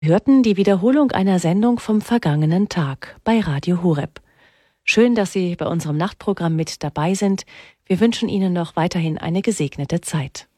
Hörten die Wiederholung einer Sendung vom vergangenen Tag bei Radio Horeb. Schön, dass Sie bei unserem Nachtprogramm mit dabei sind. Wir wünschen Ihnen noch weiterhin eine gesegnete Zeit.